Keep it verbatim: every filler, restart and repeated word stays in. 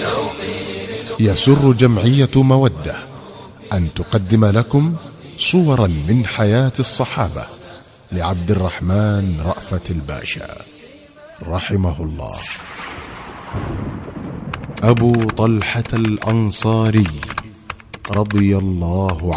يسر جمعية مودة أن تقدم لكم صورا من حياة الصحابة لعبد الرحمن رأفت الباشا رحمه الله. أبو طلحة الأنصاري رضي الله عنه